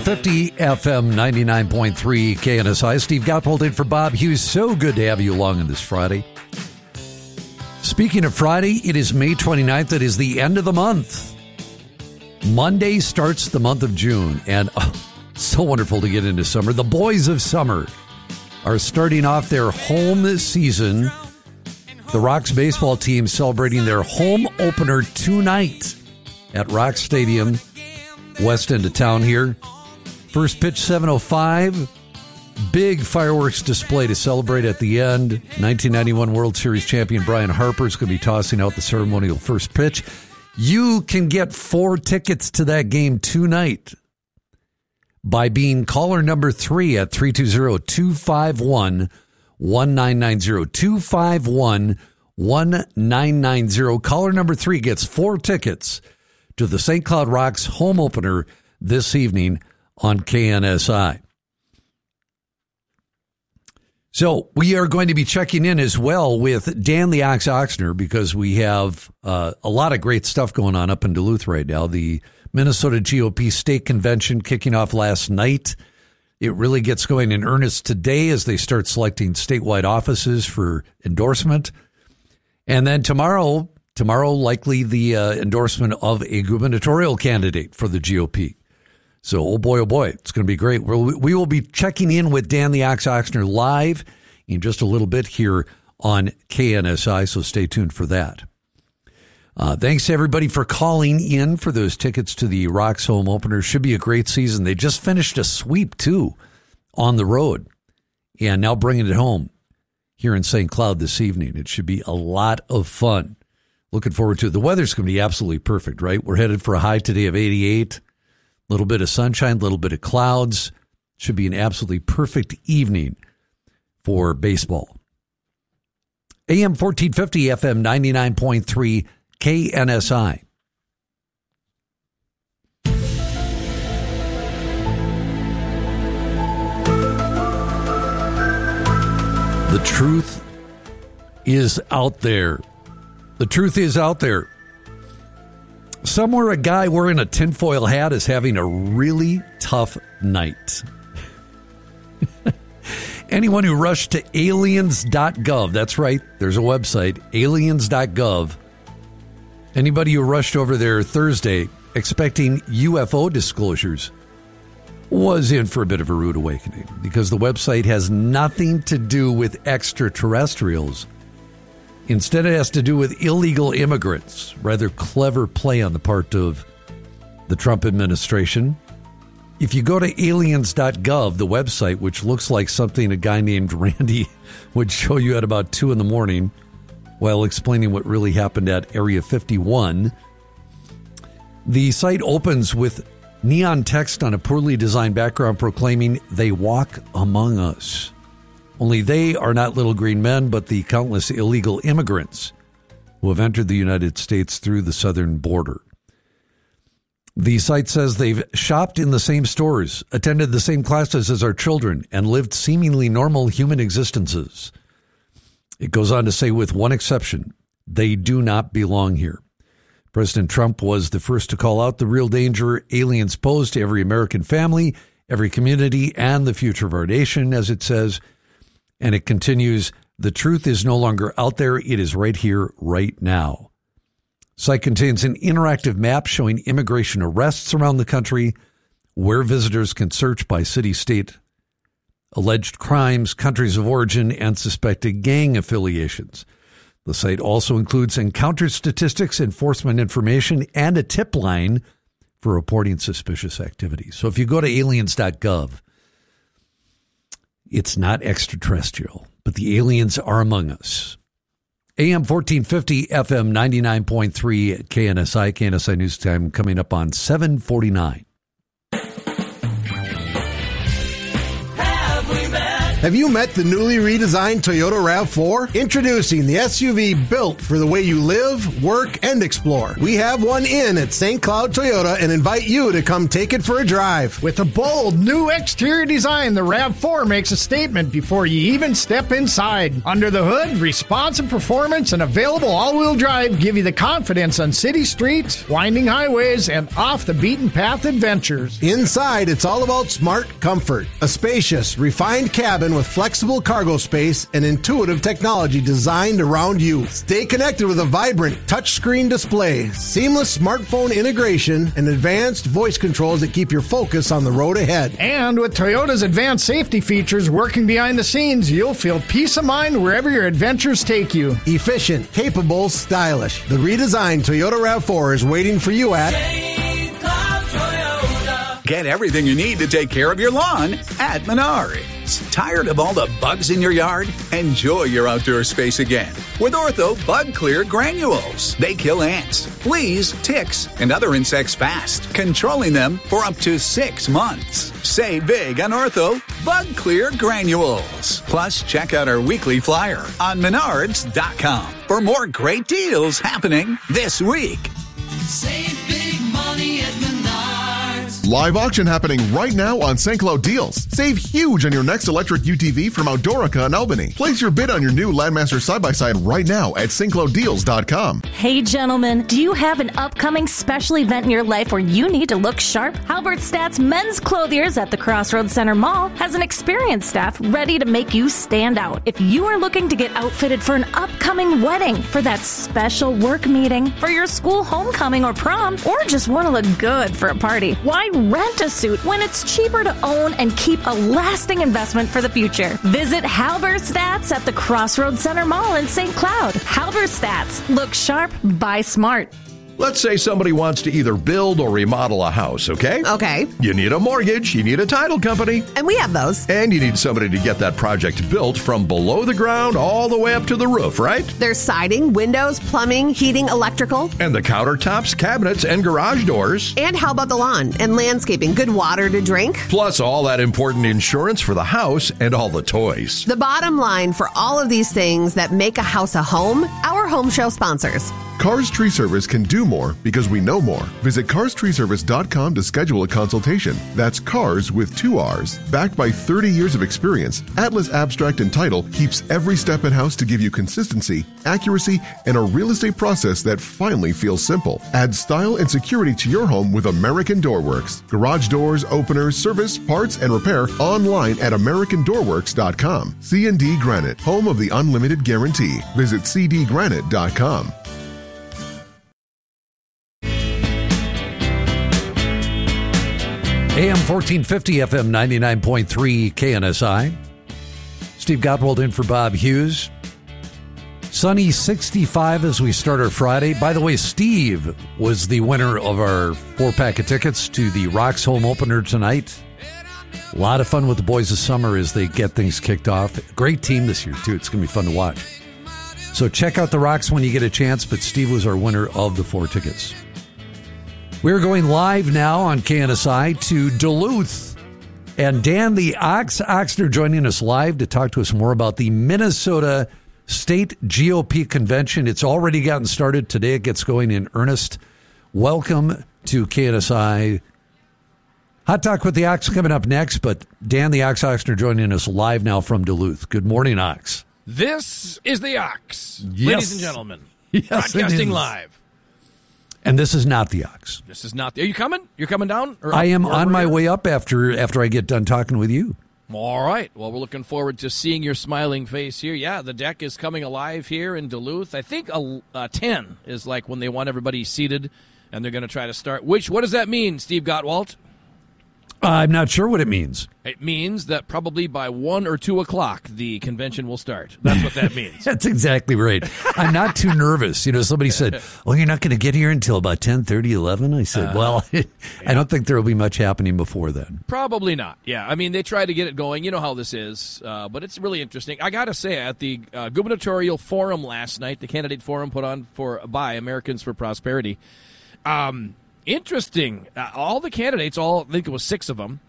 1450 FM 99.3 KNSI. Steve Goppold in for Bob Hughes. So good to have you along on this Friday. Speaking of Friday, it is May 29th. It is the end of the month. Monday starts the month of June. And so wonderful to get into summer. The boys of summer are starting off their home season. The Rocks baseball team celebrating their home opener tonight at Rock Stadium, west end of town here. First pitch, 7:05. Big fireworks display to celebrate at the end. 1991 World Series champion Brian Harper is going to be tossing out the ceremonial first pitch. You can get 4 tickets to that game tonight by being caller number 3 at 320-251-1990. 251-1990. Caller number 3 gets 4 tickets to the St. Cloud Rocks home opener this evening on KNSI. So we are going to be checking in as well with Dan the Ox Oxner because we have a lot of great stuff going on up in Duluth right now. The Minnesota GOP State Convention kicking off last night. It really gets going in earnest today as they start selecting statewide offices for endorsement. And then tomorrow likely the endorsement of a gubernatorial candidate for the GOP. So, oh boy, it's going to be great. We will be checking in with Dan the Ox Oxner live in just a little bit here on KNSI, so stay tuned for that. Thanks to everybody for calling in for those tickets to the Rocks home opener. Should be a great season. They just finished a sweep, too, on the road, and now bringing it home here in St. Cloud this evening. It should be a lot of fun. Looking forward to it. The weather's going to be absolutely perfect, right? We're headed for a high today of 88. A little bit of sunshine, a little bit of clouds. Should be an absolutely perfect evening for baseball. AM 1450, FM 99.3, KNSI. The truth is out there. The truth is out there. Somewhere a guy wearing a tinfoil hat is having a really tough night. Anyone who rushed to aliens.gov, that's right, there's a website, aliens.gov. Anybody who rushed over there Thursday expecting UFO disclosures was in for a bit of a rude awakening because the website has nothing to do with extraterrestrials. Instead, it has to do with illegal immigrants. Rather clever play on the part of the Trump administration. If you go to aliens.gov, the website, which looks like something a guy named Randy would show you at about 2 in the morning while explaining what really happened at Area 51, the site opens with neon text on a poorly designed background proclaiming, "They walk among us." Only they are not little green men, but the countless illegal immigrants who have entered the United States through the southern border. The site says they've shopped in the same stores, attended the same classes as our children, and lived seemingly normal human existences. It goes on to say, with one exception, they do not belong here. President Trump was the first to call out the real danger aliens pose to every American family, every community, and the future of our nation, as it says. And it continues, the truth is no longer out there. It is right here, right now. Site contains an interactive map showing immigration arrests around the country, where visitors can search by city, state, alleged crimes, countries of origin, and suspected gang affiliations. The site also includes encounter statistics, enforcement information, and a tip line for reporting suspicious activity. So if you go to aliens.gov, it's not extraterrestrial, but the aliens are among us. AM 1450, FM 99.3 at KNSI. KNSI News Time coming up on 7:49. Have we met? Have you met the newly redesigned Toyota RAV4? Introducing the SUV built for the way you live, work, and explore. We have one in at St. Cloud Toyota and invite you to come take it for a drive. With a bold new exterior design, the RAV4 makes a statement before you even step inside. Under the hood, responsive performance and available all-wheel drive give you the confidence on city streets, winding highways, and off-the-beaten-path adventures. Inside, it's all about smart comfort. A spacious, refined cabin with flexible cargo space and intuitive technology designed around you. Stay connected with a vibrant touchscreen display, seamless smartphone integration, and advanced voice controls that keep your focus on the road ahead. And with Toyota's advanced safety features working behind the scenes, you'll feel peace of mind wherever your adventures take you. Efficient, capable, stylish. The redesigned Toyota RAV4 is waiting for you at St. Cloud Toyota. Get everything you need to take care of your lawn at Menards. Tired of all the bugs in your yard? Enjoy your outdoor space again with Ortho Bug Clear Granules. They kill ants, fleas, ticks, and other insects fast, controlling them for up to 6 months. Save big on Ortho Bug Clear Granules. Plus, check out our weekly flyer on Menards.com for more great deals happening this week. Save big money at Menards. Live auction happening right now on St. Cloud Deals. Save huge on your next electric UTV from Outdoorica in Albany. Place your bid on your new Landmaster side-by-side right now at stclouddeals.com. Hey gentlemen, do you have an upcoming special event in your life where you need to look sharp? Halberstadt's Men's Clothiers at the Crossroads Center Mall has an experienced staff ready to make you stand out. If you are looking to get outfitted for an upcoming wedding, for that special work meeting, for your school homecoming or prom, or just want to look good for a party, why rent a suit when it's cheaper to own and keep a lasting investment for the future? Visit Halberstadt's at the Crossroads Center Mall in St. Cloud. Halberstadt's. Look sharp, buy smart. Let's say somebody wants to either build or remodel a house, okay? Okay. You need a mortgage, you need a title company, And we have those. and you need somebody to get that project built from below the ground all the way up to the roof, right? There's siding, windows, plumbing, heating, electrical. And the countertops, cabinets, and garage doors. And how about the lawn and landscaping? Good water to drink. Plus all that important insurance for the house and all the toys. The bottom line for all of these things that make a house a home, our home show sponsors. Cars Tree Service can do more because we know more. Visit carstreeservice.com to schedule a consultation. That's cars with 2 R's. Backed by 30 years of experience, Atlas Abstract and Title keeps every step in-house to give you consistency, accuracy, and a real estate process that finally feels simple. Add style and security to your home with American Doorworks. Garage doors, openers, service, parts, and repair online at AmericanDoorworks.com. C&D Granite, home of the unlimited guarantee. Visit cdgranite.com. AM 1450, FM 99.3 KNSI. Steve Gottwald in for Bob Hughes. Sunny 65 as we start our Friday. By the way, Steve was the winner of our 4-pack of tickets to the Rocks home opener tonight. A lot of fun with the boys this summer as they get things kicked off. Great team this year, too. It's going to be fun to watch. So check out the Rocks when you get a chance, but Steve was our winner of the 4 tickets. We're going live now on KNSI to Duluth. And Dan the Ox Oxner joining us live to talk to us more about the Minnesota State GOP Convention. It's already gotten started. Today it gets going in earnest. Welcome to KNSI. Hot Talk with the Ox coming up next, but Dan the Ox Oxner joining us live now from Duluth. Good morning, Ox. This is the Ox, Yes. ladies and gentlemen. Yes, Broadcasting it is. live. And this is not the Ox. This is not. Are you coming? You're coming down? Or I up? am Wherever on my you're at? way up after I get done talking with you. All right. Well, we're looking forward to seeing your smiling face here. Yeah, the deck is coming alive here in Duluth. I think 10 is like when they want everybody seated, and they're going to try to start. What does that mean, Steve Gottwald? I'm not sure what it means. It means that probably by 1 or 2 o'clock, the convention will start. That's what that means. That's exactly right. I'm not too nervous. You know, somebody said, "Oh, you're not going to get here until about 10:30, 11." I said, "Well, I don't think there will be much happening before then." Probably not. Yeah, I mean, they try to get it going. You know how this is, but it's really interesting. I got to say, at the gubernatorial forum last night, the candidate forum put on by Americans for Prosperity, interesting. All the candidates, I think it was 6 of them,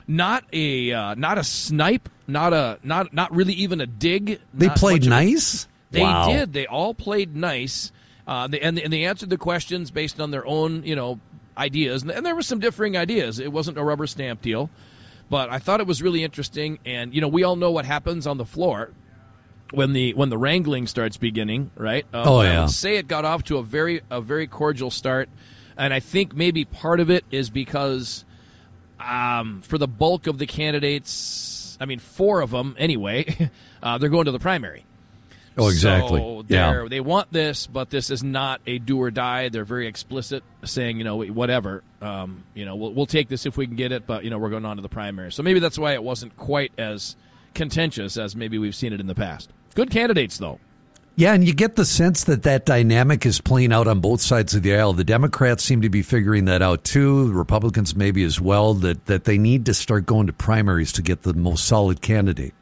Not a snipe, not really even a dig. They played nice? They Wow. did. They all played nice. And they answered the questions based on their own, ideas. And there were some differing ideas. It wasn't a rubber stamp deal. But I thought it was really interesting. And, we all know what happens on the floor when the wrangling starts beginning, right? I would say it got off to a very cordial start. And I think maybe part of it is because for the bulk of the candidates, 4 of them anyway, they're going to the primary. Oh, exactly. So they want this, but this is not a do or die. They're very explicit, saying, whatever, we'll take this if we can get it, but, we're going on to the primary. So maybe that's why it wasn't quite as contentious as maybe we've seen it in the past. Good candidates, though. Yeah, and you get the sense that dynamic is playing out on both sides of the aisle. The Democrats seem to be figuring that out, too. The Republicans maybe as well, that they need to start going to primaries to get the most solid candidate.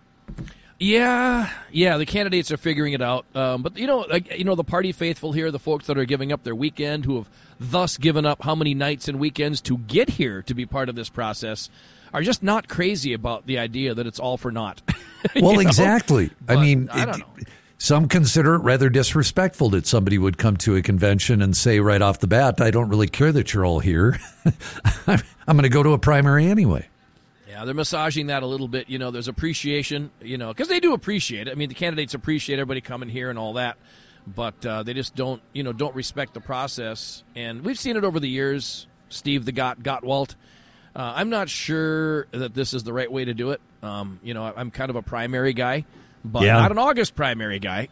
Yeah, the candidates are figuring it out. But, the party faithful here, the folks that are giving up their weekend, who have thus given up how many nights and weekends to get here to be part of this process, are just not crazy about the idea that it's all for naught. Well, exactly. But, I don't know. Some consider it rather disrespectful that somebody would come to a convention and say right off the bat, I don't really care that you're all here. I'm going to go to a primary anyway. Yeah, they're massaging that a little bit. There's appreciation, because they do appreciate it. The candidates appreciate everybody coming here and all that, but they just don't respect the process. And we've seen it over the years, Steve the Gottwalt. I'm not sure that this is the right way to do it. I'm kind of a primary guy, but not an August primary guy.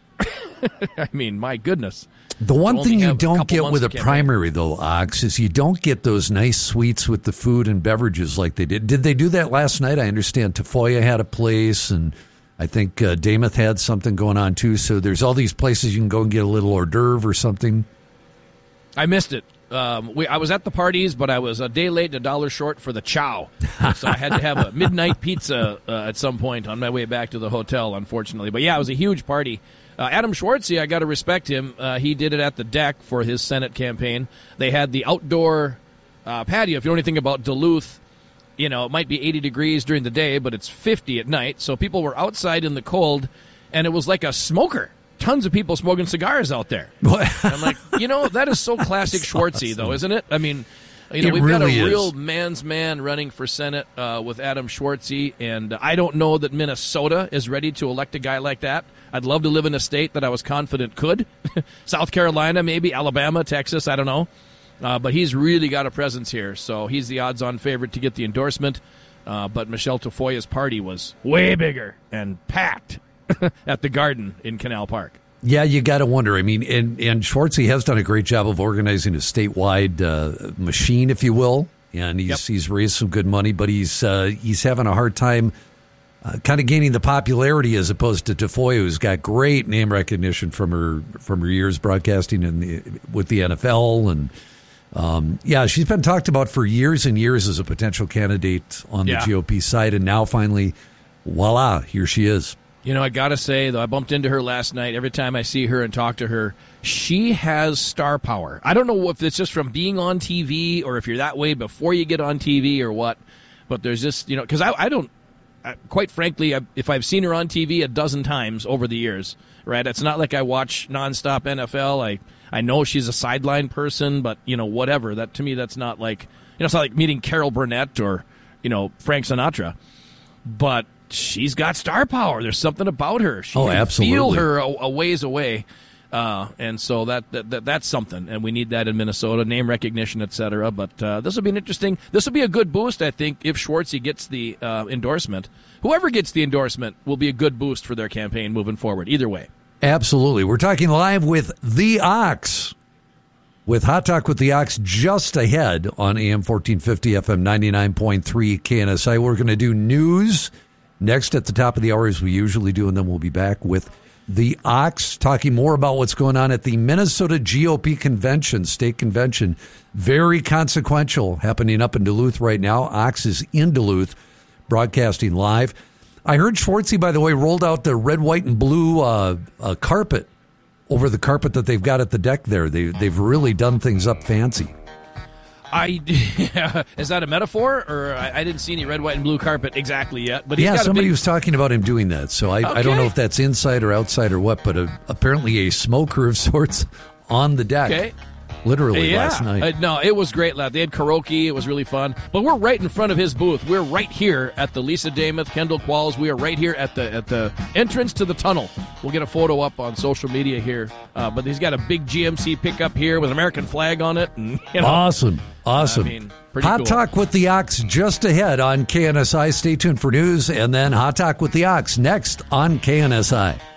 My goodness. The one thing you don't get with a primary, though, Ox, is you don't get those nice suites with the food and beverages like they did. Did they do that last night? I understand Tafoya had a place, and I think Dameth had something going on, too. So there's all thhese places you can go and get a little hors d'oeuvre or something. I missed it. I was at the parties, but I was a day late and $1 short for the chow. So I had to have a midnight pizza at some point on my way back to the hotel, unfortunately. But, yeah, it was a huge party. Adam Schwartzy, I got to respect him. He did it at the deck for his Senate campaign. They had the outdoor patio. If you know anything about Duluth, it might be 80 degrees during the day, but it's 50 at night. So people were outside in the cold, and it was like a smoker. Tons of people smoking cigars out there. I'm like, that is so classic Schwartzy, awesome. Though, isn't it? We've really got a is. real man's man running for Senate with Adam Schwartzy, and I don't know that Minnesota is ready to elect a guy like that. I'd love to live in a state that I was confident could. South Carolina, maybe, Alabama, Texas, I don't know. But he's really got a presence here, so he's the odds-on favorite to get the endorsement. But Michelle Tafoya's party was way bigger and packed at the Garden in Canal Park. Yeah, you got to wonder. And Schwartzy has done a great job of organizing a statewide machine, if you will. And he's raised some good money, but he's having a hard time kind of gaining the popularity as opposed to Tafoya, who's got great name recognition from her years broadcasting with the NFL. And she's been talked about for years and years as a potential candidate on the GOP side. And now finally, voila, here she is. I got to say, though, I bumped into her last night. Every time I see her and talk to her, she has star power. I don't know if it's just from being on TV or if you're that way before you get on TV or what, but there's just, because I don't, quite frankly, if I've seen her on TV a dozen times over the years, right, it's not like I watch nonstop NFL. I know she's a sideline person, but, whatever. That to me, that's not like, it's not like meeting Carol Burnett or, Frank Sinatra. But she's got star power. There's something about her. She can absolutely feel her a ways away. And so that's something, and we need that in Minnesota, name recognition, etc. But this will be this will be a good boost, I think, if Schwartzy gets the endorsement. Whoever gets the endorsement will be a good boost for their campaign moving forward, either way. Absolutely. We're talking live with The Ox, with Hot Talk with The Ox just ahead on AM 1450, FM 99.3 KNSI. We're going to do news next at the top of the hour, as we usually do, and then we'll be back with The Ox, talking more about what's going on at the Minnesota GOP convention, state convention. Very consequential, happening up in Duluth right now. Ox is in Duluth, broadcasting live. I heard Schwartzy, by the way, rolled out the red, white, and blue carpet over the carpet that they've got at the deck there. They've really done things up fancy. Is that a metaphor? Or I didn't see any red, white, and blue carpet exactly yet. But somebody was talking about him doing that. So I don't know if that's inside or outside or what, but apparently a smoker of sorts on the deck. Okay. Literally last night. No, it was great. They had karaoke. It was really fun. But we're right in front of his booth. We're right here at the Lisa Damuth, Kendall Qualls. We are right here at the entrance to the tunnel. We'll get a photo up on social media here. But he's got a big GMC pickup here with an American flag on it. And, Awesome. Awesome. Hot cool. Talk with the Ox just ahead on KNSI. Stay tuned for news. And then Hot Talk with the Ox next on KNSI.